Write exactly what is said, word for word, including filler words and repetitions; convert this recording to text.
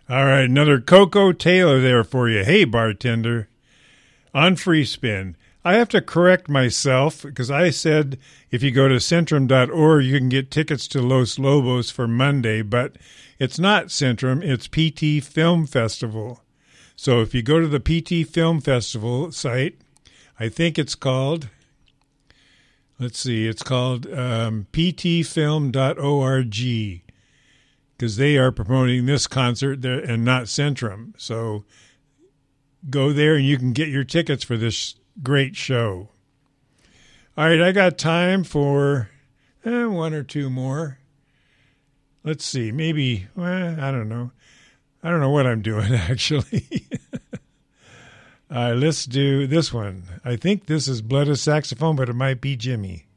All right, another Coco Taylor there for you. Hey, bartender. On Free Spin. I have to correct myself because I said if you go to Centrum dot org, you can get tickets to Los Lobos for Monday, but it's not Centrum, it's P T Film Festival. So if you go to the P T Film Festival site, I think it's called, let's see, it's called um, P T film dot org because they are promoting this concert there and not Centrum. So go there and you can get your tickets for this great show. All right, I got time for eh, one or two more. Let's see, maybe, well, I don't know. I don't know what I'm doing, actually. All right, let's do this one. I think this is Blood of Saxophone, but it might be Jimmy.